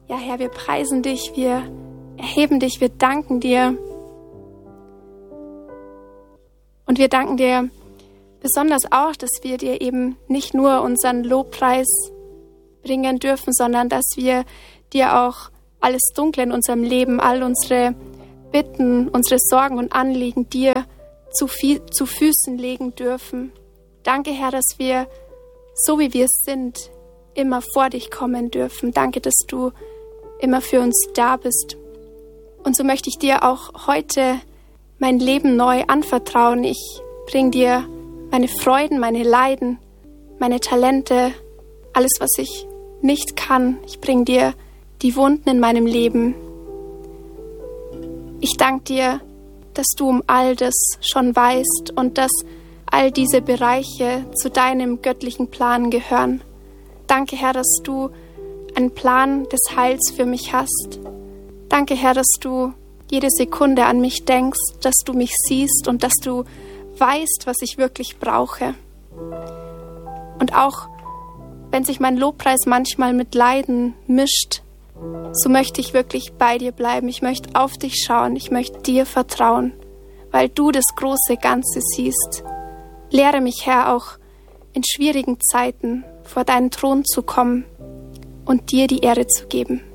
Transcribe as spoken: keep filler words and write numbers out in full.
Ja, Herr, wir preisen dich, wir erheben dich, wir danken dir. Und wir danken dir besonders auch, dass wir dir eben nicht nur unseren Lobpreis bringen dürfen, sondern dass wir dir auch alles Dunkle in unserem Leben, all unsere Bitten, unsere Sorgen und Anliegen dir zu, viel, zu Füßen legen dürfen. Danke, Herr, dass wir, so wie wir sind, immer vor dich kommen dürfen. Danke, dass du immer für uns da bist. Und so möchte ich dir auch heute mein Leben neu anvertrauen. Ich bringe dir meine Freuden, meine Leiden, meine Talente, alles, was ich nicht kann. Ich bringe dir die Wunden in meinem Leben. Ich danke dir, dass du um all das schon weißt und dass all diese Bereiche zu deinem göttlichen Plan gehören. Danke, Herr, dass du einen Plan des Heils für mich hast. Danke, Herr, dass du jede Sekunde an mich denkst, dass du mich siehst und dass du weißt, was ich wirklich brauche. Und auch wenn sich mein Lobpreis manchmal mit Leiden mischt, so möchte ich wirklich bei dir bleiben. Ich möchte auf dich schauen. Ich möchte dir vertrauen, weil du das große Ganze siehst. Lehre mich, Herr, auch in schwierigen Zeiten vor deinen Thron zu kommen und dir die Ehre zu geben.